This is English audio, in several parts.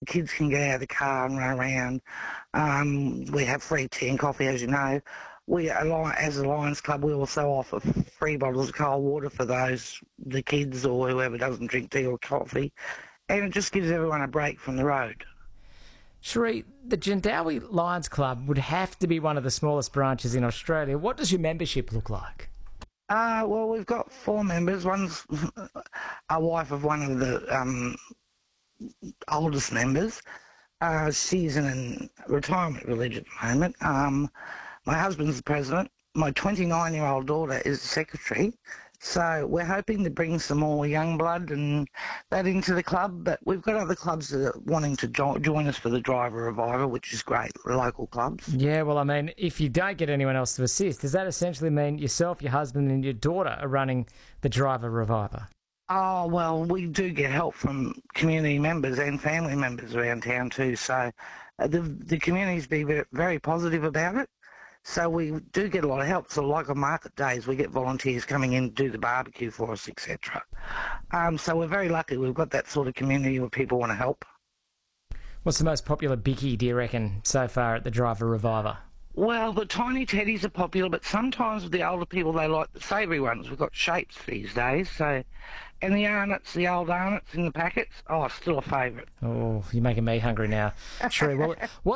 kids can get out of the car and run around. We have free tea and coffee, as you know. As a Lions Club, we also offer free bottles of cold water for the kids or whoever doesn't drink tea or coffee. And it just gives everyone a break from the road. Sheree, the Jandowae Lions Club would have to be one of the smallest branches in Australia. What does your membership look like? Well, we've got 4 members. One's a wife of one of the oldest members. She's in a retirement village at the moment. My husband's the president. My 29-year-old daughter is the secretary. So we're hoping to bring some more young blood and that into the club. But we've got other clubs that are wanting to join us for the Driver Reviver, which is great, local clubs. Yeah, well, I mean, if you don't get anyone else to assist, does that essentially mean yourself, your husband and your daughter are running the Driver Reviver? Oh, well, we do get help from community members and family members around town too. So the community's been very positive about it. So we do get a lot of help. So like on market days, we get volunteers coming in to do the barbecue for us, etc. So we're very lucky. We've got that sort of community where people want to help. What's the most popular bickie, do you reckon, so far at the Driver Reviver? Well, the tiny teddies are popular, but sometimes with the older people, they like the savoury ones. We've got shapes these days. So, and the Arnott's, the old Arnott's in the packets, still a favourite. Oh, you're making me hungry now. Sure. Well,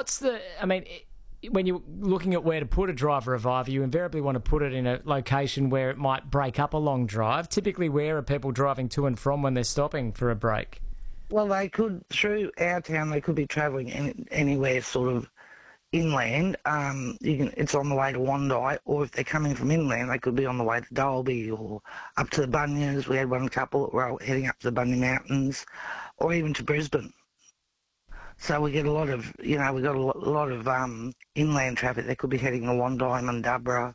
when you're looking at where to put a Driver Reviver, you invariably want to put it in a location where it might break up a long drive. Typically, where are people driving to and from when they're stopping for a break? Well, they could, through our town, they could be travelling anywhere sort of inland. It's on the way to Wondai, or if they're coming from inland, they could be on the way to Dalby or up to the Bunyas. We had one couple that were heading up to the Bunya Mountains, or even to Brisbane. So we get a lot of, we got a lot of inland traffic. They could be heading to Wondai, Mundabra,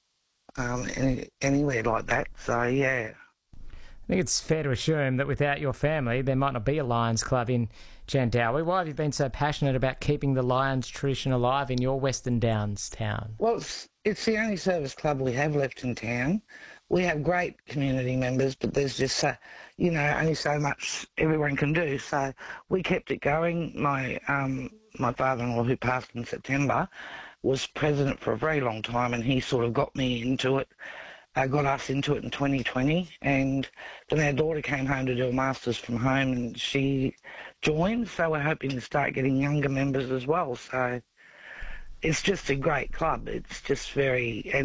anywhere like that. So, yeah. I think it's fair to assume that without your family, there might not be a Lions Club in Jandowae. Why have you been so passionate about keeping the Lions tradition alive in your Western Downs town? Well, it's the only service club we have left in town. We have great community members, but there's just, only so much everyone can do. So we kept it going. My father-in-law, who passed in September, was president for a very long time, and he sort of got me into it. Got us into it in 2020, and then our daughter came home to do a master's from home, and she joined. So we're hoping to start getting younger members as well. So it's just a great club. It's just we get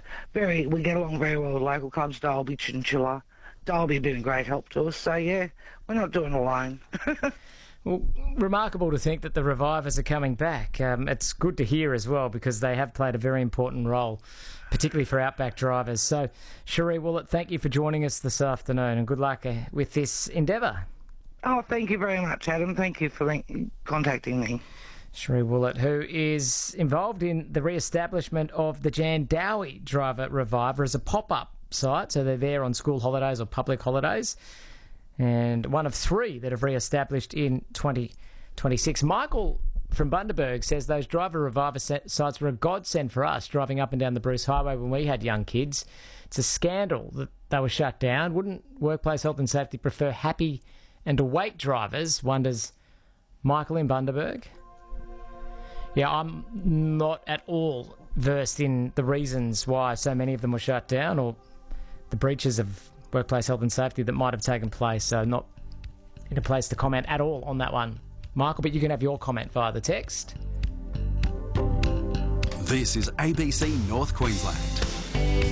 along very well with local clubs, Dalby, Chinchilla. Dalby have been a great help to us. So yeah, we're not doing it alone. Well, remarkable to think that the Revivers are coming back. It's good to hear as well, because they have played a very important role, particularly for outback drivers. So, Sheree Willett, thank you for joining us this afternoon, and good luck with this endeavour. Oh, thank you very much, Adam. Thank you for contacting me. Sheree Willett, who is involved in the re-establishment of the Jandowae Driver Reviver as a pop-up site, so they're there on school holidays or public holidays, and one of 3 that have re-established in 2026. Michael from Bundaberg says those Driver Reviver sites were a godsend for us driving up and down the Bruce Highway when we had young kids. It's a scandal that they were shut down. Wouldn't Workplace Health and Safety prefer happy and awake drivers, wonders Michael in Bundaberg. Yeah, I'm not at all versed in the reasons why so many of them were shut down, or the breaches of workplace health and safety that might have taken place, so not in a place to comment at all on that one, Michael, but you can have your comment via the text. This is ABC North Queensland.